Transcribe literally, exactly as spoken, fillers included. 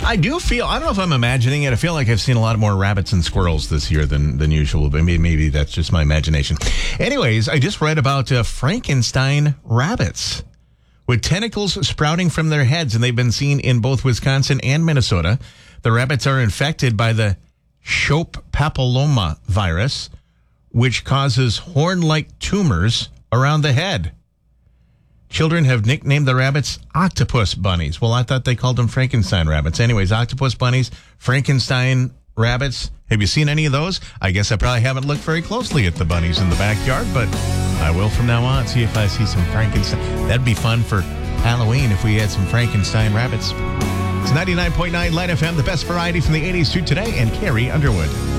I do feel, I don't know if I'm imagining it. I feel like I've seen a lot more rabbits and squirrels this year than, than usual, but maybe, maybe that's just my imagination. Anyways, I just read about uh, Frankenstein rabbits with tentacles sprouting from their heads, and they've been seen in both Wisconsin and Minnesota. The rabbits are infected by the Shope papilloma virus, which causes horn-like tumors around the head. Children have nicknamed the rabbits octopus bunnies. Well, I thought they called them Frankenstein rabbits. Anyways, octopus bunnies, Frankenstein rabbits. Have you seen any of those? I guess I probably haven't looked very closely at the bunnies in the backyard, but I will from now on, see if I see some Frankenstein. That'd be fun for Halloween if we had some Frankenstein rabbits. It's ninety-nine point nine Light F M, the best variety from the eighties to today, and Carrie Underwood.